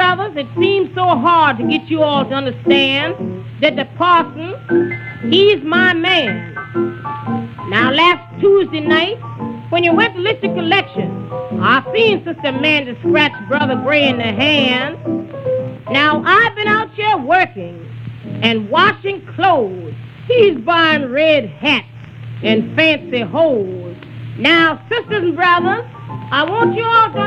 brothers, it seems so hard to get you all to understand that the parson, he's my man. Now, last Tuesday night, when you went to list the collection, I seen Sister Amanda scratch Brother Gray in the hand. Now, I've been out here working and washing clothes. He's buying red hats and fancy hose. Now, sisters and brothers, I want you all to